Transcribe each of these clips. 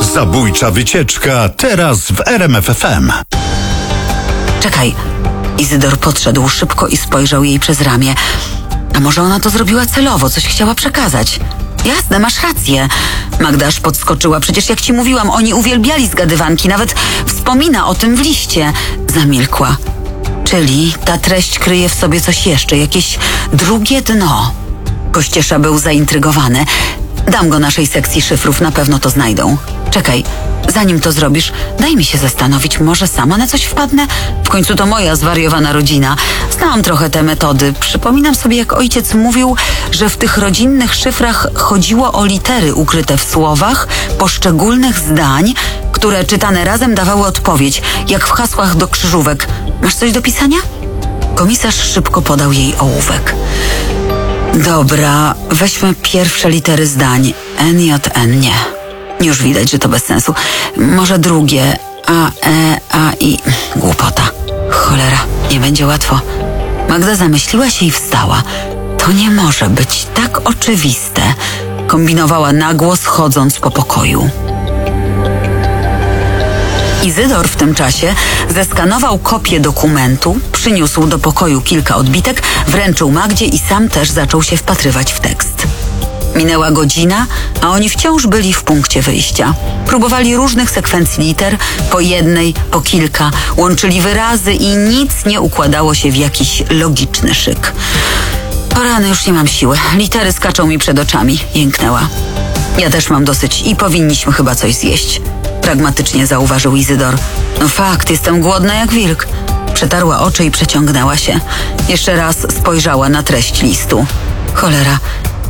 Zabójcza wycieczka teraz w RMF FM. Czekaj. Izydor podszedł szybko i spojrzał jej przez ramię. A może ona to zrobiła celowo, coś chciała przekazać? Jasne, masz rację. Magda aż podskoczyła. Przecież jak ci mówiłam, oni uwielbiali zgadywanki. Nawet wspomina o tym w liście. Zamilkła. Czyli ta treść kryje w sobie coś jeszcze, jakieś drugie dno. Kościesza był zaintrygowany. Dam go naszej sekcji szyfrów, na pewno to znajdą. Czekaj, zanim to zrobisz, daj mi się zastanowić, może sama na coś wpadnę? W końcu to moja zwariowana rodzina. Znałam trochę te metody. Przypominam sobie, jak ojciec mówił, że w tych rodzinnych szyfrach chodziło o litery ukryte w słowach poszczególnych zdań, które czytane razem dawały odpowiedź, jak w hasłach do krzyżówek. Masz coś do pisania? Komisarz szybko podał jej ołówek. Dobra, weźmy pierwsze litery zdań. N, J, N, nie. Już widać, że to bez sensu. Może drugie. A, E, A, I. Głupota. Cholera, nie będzie łatwo. Magda zamyśliła się i wstała. To nie może być tak oczywiste. Kombinowała na głos, chodząc po pokoju. Izydor w tym czasie zeskanował kopię dokumentu, przyniósł do pokoju kilka odbitek, wręczył Magdzie i sam też zaczął się wpatrywać w tekst. Minęła godzina, a oni wciąż byli w punkcie wyjścia. Próbowali różnych sekwencji liter, po jednej, po kilka, łączyli wyrazy i nic nie układało się w jakiś logiczny szyk. O rany, już nie mam siły. Litery skaczą mi przed oczami, jęknęła. Ja też mam dosyć i powinniśmy chyba coś zjeść. Pragmatycznie zauważył Izydor. No fakt, jestem głodna jak wilk. Przetarła oczy i przeciągnęła się. Jeszcze raz spojrzała na treść listu. Cholera,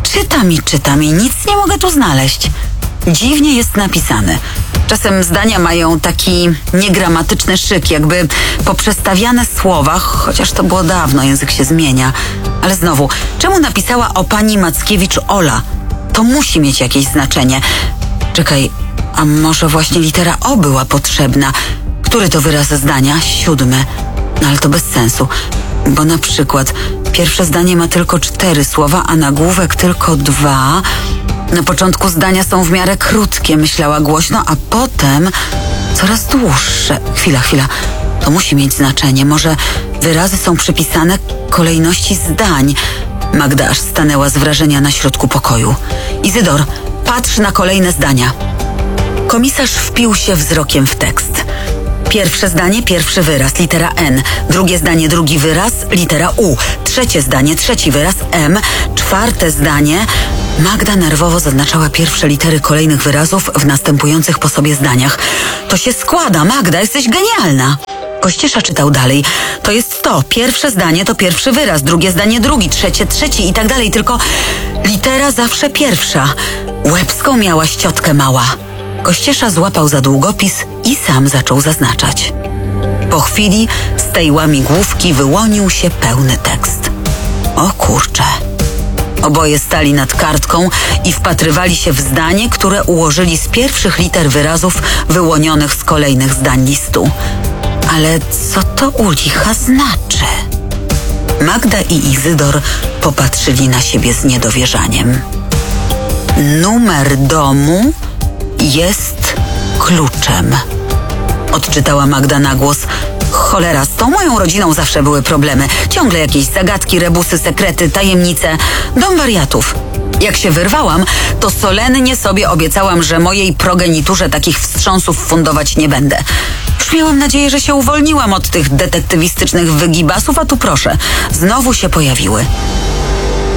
czytam i nic nie mogę tu znaleźć. Dziwnie jest napisane. Czasem zdania mają taki niegramatyczny szyk, jakby poprzestawiane słowa, chociaż to było dawno, język się zmienia. Ale znowu, czemu napisała o pani Mackiewicz Ola? To musi mieć jakieś znaczenie. Czekaj, a może właśnie litera O była potrzebna? Który to wyraz zdania? 7. No ale to bez sensu, bo na przykład pierwsze zdanie ma tylko 4 słowa, a nagłówek tylko 2. Na początku zdania są w miarę krótkie, myślała głośno, a potem coraz dłuższe. Chwila. To musi mieć znaczenie. Może wyrazy są przypisane kolejności zdań. Magda aż stanęła z wrażenia na środku pokoju. Izydor, patrz na kolejne zdania. Komisarz wpił się wzrokiem w tekst. Pierwsze zdanie, pierwszy wyraz, litera N. Drugie zdanie, drugi wyraz, litera U. Trzecie zdanie, trzeci wyraz, M. Czwarte zdanie. Magda nerwowo zaznaczała pierwsze litery kolejnych wyrazów w następujących po sobie zdaniach. To się składa, Magda, jesteś genialna. Kościesza czytał dalej. To jest to. Pierwsze zdanie to pierwszy wyraz, drugie zdanie drugi, trzecie trzeci i tak dalej. Tylko litera zawsze pierwsza. Łebską miałaś ciotkę mała. Kościesza złapał za długopis i sam zaczął zaznaczać. Po chwili z tej łamigłówki wyłonił się pełny tekst. O kurcze. Oboje stali nad kartką i wpatrywali się w zdanie, które ułożyli z pierwszych liter wyrazów wyłonionych z kolejnych zdań listu. Ale co to u licha znaczy? Magda i Izydor popatrzyli na siebie z niedowierzaniem. Numer domu jest kluczem. Odczytała Magda na głos. Cholera, z tą moją rodziną zawsze były problemy. Ciągle jakieś zagadki, rebusy, sekrety, tajemnice. Dom wariatów. Jak się wyrwałam, to solennie sobie obiecałam, że mojej progeniturze takich wstrząsów fundować nie będę. Już miałam nadzieję, że się uwolniłam od tych detektywistycznych wygibasów, a tu proszę, znowu się pojawiły.